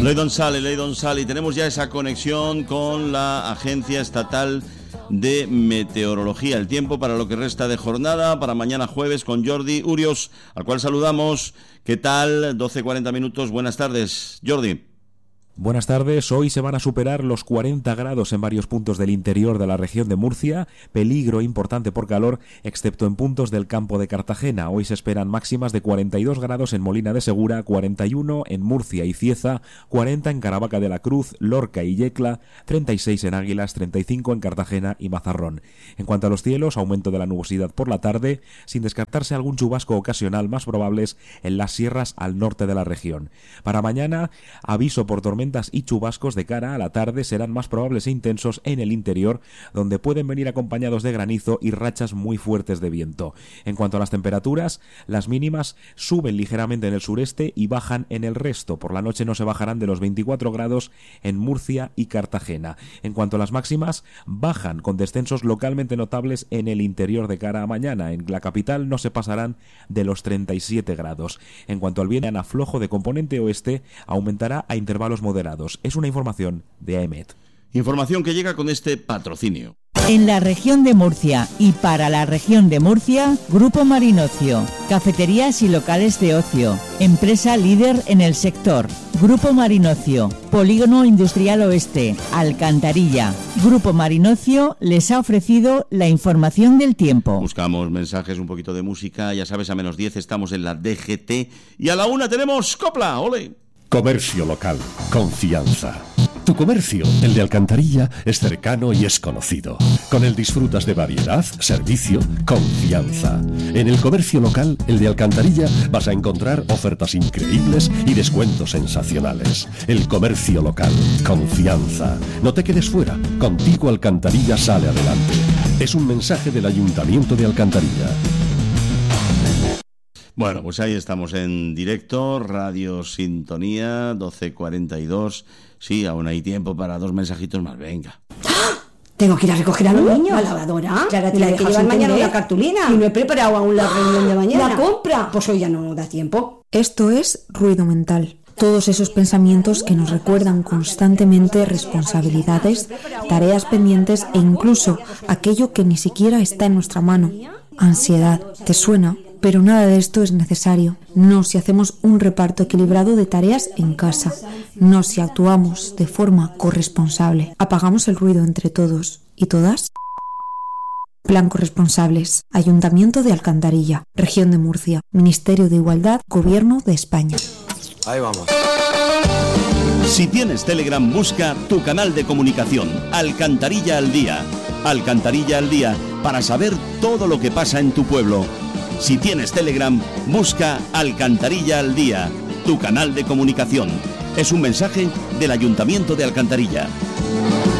Leydon Sally, tenemos ya esa conexión con la Agencia Estatal de Meteorología. El tiempo para lo que resta de jornada, para mañana jueves, con Jordi Urios, al cual saludamos. ¿Qué tal? 12:40 minutos. Buenas tardes, Jordi. Buenas tardes. Hoy se van a superar los 40 grados en varios puntos del interior de la región de Murcia. Peligro importante por calor, excepto en puntos del campo de Cartagena. Hoy se esperan máximas de 42 grados en Molina de Segura, 41 en Murcia y Cieza, 40 en Caravaca de la Cruz, Lorca y Yecla, 36 en Águilas, 35 en Cartagena y Mazarrón. En cuanto a los cielos, aumento de la nubosidad por la tarde, sin descartarse algún chubasco ocasional más probables en las sierras al norte de la región. Para mañana, aviso por tormentas y chubascos de cara a la tarde. Serán más probables e intensos en el interior, donde pueden venir acompañados de granizo y rachas muy fuertes de viento. En cuanto a las temperaturas, las mínimas suben ligeramente en el sureste y bajan en el resto. Por la noche no se bajarán de los 24 grados en Murcia y Cartagena. En cuanto a las máximas, bajan con descensos localmente notables en el interior de cara a mañana. En la capital no se pasarán de los 37 grados. En cuanto al viento, aflojo de componente oeste aumentará a intervalos moderados. Es una información de AEMET. Información que llega con este patrocinio. En la región de Murcia y para la región de Murcia, Grupo Marinocio, cafeterías y locales de ocio, empresa líder en el sector. Grupo Marinocio, Polígono Industrial Oeste, Alcantarilla. Grupo Marinocio les ha ofrecido la información del tiempo. Buscamos mensajes, un poquito de música. Ya sabes, a -10 estamos en la DGT y a la 1 tenemos Copla. ¡Ole! Comercio local, confianza. Tu comercio, el de Alcantarilla, es cercano y es conocido. Con él disfrutas de variedad, servicio, confianza. En el comercio local, el de Alcantarilla, vas a encontrar ofertas increíbles y descuentos sensacionales. El comercio local, confianza. No te quedes fuera, contigo Alcantarilla sale adelante. Es un mensaje del Ayuntamiento de Alcantarilla. Bueno, pues ahí estamos en directo, Radio Sintonía, 12:42. Sí, aún hay tiempo para 2 mensajitos más, venga. ¡Ah! Tengo que ir a recoger a los niños. ¿La lavadora? Clara, te la la hay que dejas llevar mañana entender. una cartulina. Y no he preparado aún la reunión de mañana. ¿La compra? Pues hoy ya no da tiempo. Esto es ruido mental. Todos esos pensamientos que nos recuerdan constantemente responsabilidades, tareas pendientes e incluso aquello que ni siquiera está en nuestra mano. Ansiedad. ¿Te suena? Pero nada de esto es necesario. No si hacemos un reparto equilibrado de tareas en casa. No si actuamos de forma corresponsable. Apagamos el ruido entre todos y todas. Plan Corresponsables. Ayuntamiento de Alcantarilla. Región de Murcia. Ministerio de Igualdad. Gobierno de España. Ahí vamos. Si tienes Telegram, busca tu canal de comunicación, Alcantarilla al Día. Alcantarilla al Día, para saber todo lo que pasa en tu pueblo. Si tienes Telegram, busca Alcantarilla al Día, tu canal de comunicación. Es un mensaje del Ayuntamiento de Alcantarilla.